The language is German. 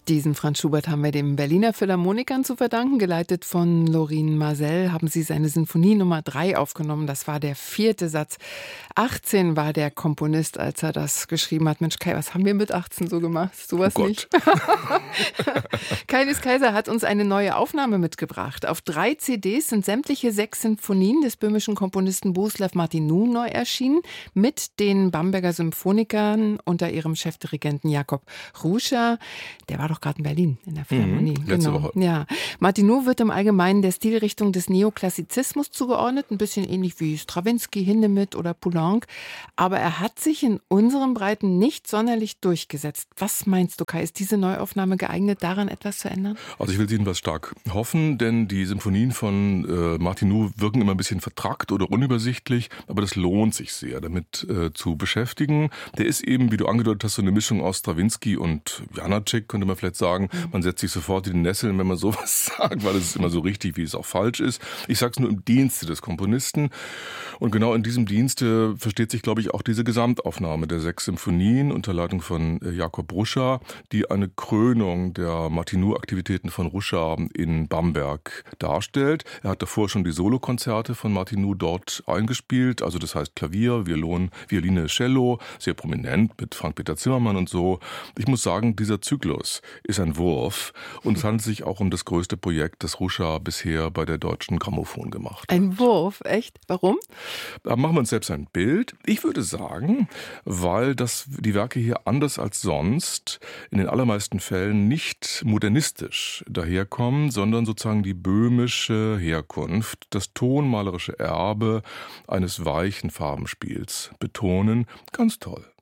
Diesen Franz Schubert haben wir den Berliner Philharmonikern zu verdanken. Geleitet von Lorin Maazel haben sie seine Sinfonie Nummer 3 aufgenommen. Das war der 4. Satz. 18 war der Komponist, als er das geschrieben hat. Mensch, Kai, was haben wir mit 18 so gemacht? Sowas nicht. Kai Kaiser hat uns eine neue Aufnahme mitgebracht. Auf 3 CDs sind sämtliche 6 Sinfonien des böhmischen Komponisten Bohuslav Martinů neu erschienen, mit den Bamberger Symphonikern unter ihrem Chefdirigenten Jakob Ruscha. Der war doch gerade in Berlin in der Philharmonie. Letzte Woche. Ja. Martinů wird im Allgemeinen der Stilrichtung des Neoklassizismus zugeordnet, ein bisschen ähnlich wie Strawinsky, Hindemith oder Poulenc. Aber er hat sich in unseren Breiten nicht sonderlich durchgesetzt. Was meinst du, Kai? Ist diese Neuaufnahme geeignet, daran etwas zu ändern? Also ich will jedenfalls stark hoffen, denn die Symphonien von Martinů wirken immer ein bisschen vertrackt oder unübersichtlich, aber das lohnt sich sehr, damit zu beschäftigen. Der ist eben, wie du angedeutet hast, so eine Mischung aus Strawinsky und Janáček, könnte man vielleicht sagen. Man setzt sich sofort in die Nesseln, wenn man sowas sagt, weil es ist immer so richtig, wie es auch falsch ist. Ich sage es nur im Dienste des Komponisten. Und genau in diesem Dienste versteht sich, glaube ich, auch diese Gesamtaufnahme der 6 Symphonien unter Leitung von Jakob Ruscha, die eine Krönung der Martinů-Aktivitäten von Ruscha in Bamberg darstellt. Er hat davor schon die Solokonzerte von Martinů dort eingespielt, also das heißt Klavier, Violine, Cello, sehr prominent mit Frank-Peter Zimmermann und so. Ich muss sagen, dieser Zyklus ist ein Wurf und es handelt sich auch um das größte Projekt, das Ruscha bisher bei der Deutschen Grammophon gemacht hat. Ein Wurf, echt? Warum? Da machen wir uns selbst ein Bild. Ich würde sagen, weil die Werke hier anders als sonst in den allermeisten Fällen nicht modernistisch daherkommen, sondern sozusagen die böhmische Herkunft, das tonmalerische Erbe eines weichen Farbenspiels betonen. Ganz toll.